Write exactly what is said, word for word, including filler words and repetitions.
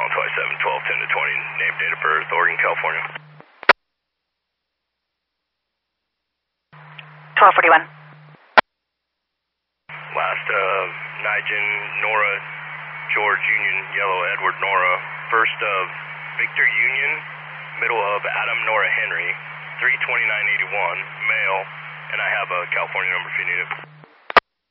calling twenty-seven, twelve, ten to twenty, name, date of birth, Oregon, California. twelve forty-one. Last, uh, Nigel, Nora, George, Union, Yellow, Edward, Nora. First of Victor, Union. Middle of Adam, Nora, Henry. three twenty-nine eighty-one, male, and I have a California number if you need it.